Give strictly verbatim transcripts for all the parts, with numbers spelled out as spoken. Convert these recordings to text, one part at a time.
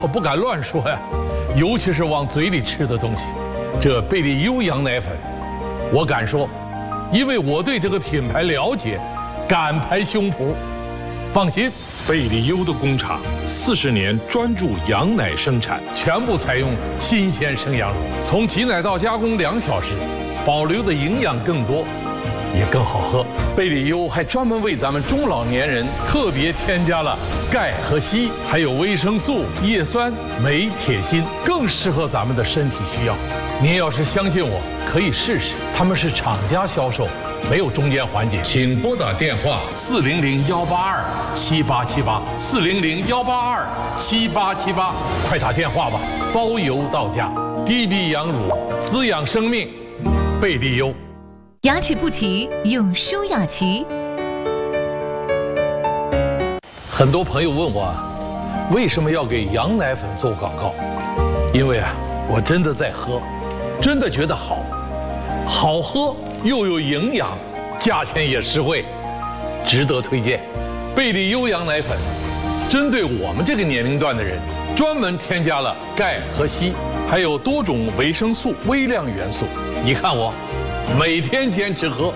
我不敢乱说呀，尤其是往嘴里吃的东西。这贝利优羊奶粉，我敢说，因为我对这个品牌了解，敢拍胸脯。放心， 贝利优的工厂四十年专注羊奶生产， 全部采用新鲜生羊乳，从挤奶到加工两小时，保留的营养更多，也更好喝。贝利优还专门为咱们中老年人特别添加了钙和硒，还有维生素、叶酸、镁、铁、锌，更适合咱们的身体需要。您要是相信我，可以试试。他们是厂家销售，没有中间环节。请拨打电话四零零幺八二七八七八四零零幺八二七八七八，快打电话吧，包邮到家。低低羊乳，滋养生命，贝利优。 牙齿不齐用舒雅琪。 很多朋友问我，为什么要给羊奶粉做广告？因为啊，我真的在喝，真的觉得好，好喝又有营养，价钱也实惠，值得推荐。贝利优羊奶粉，针对我们这个年龄段的人，专门添加了钙和硒，还有多种维生素、微量元素。你看我。每天坚持喝。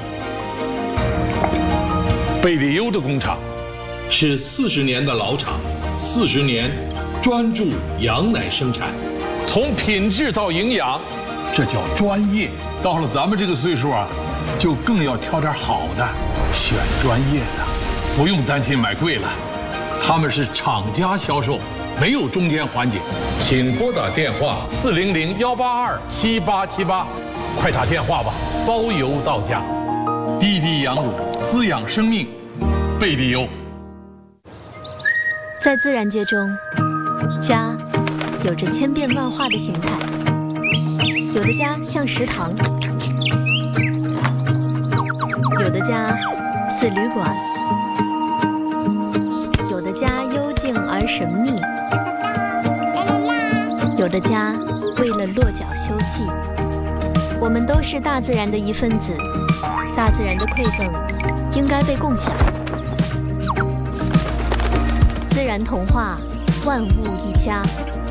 贝利优的工厂是四十年的老厂，四十年专注羊奶生产，从品质到营养，这叫专业。到了咱们这个岁数啊，就更要挑点好的，选专业的，不用担心买贵了。他们是厂家销售，没有中间环节。请拨打电话四零零幺八二七八七八，快打电话吧。包邮到家，低低羊乳，滋养生命，贝利优。 在自然界中，家有着千变万化的形态，有的家像食堂，有的家似旅馆，有的家幽静而神秘，有的家为了落脚休憩。我们都是大自然的一份子，大自然的馈赠应该被共享。自然童话，万物一家。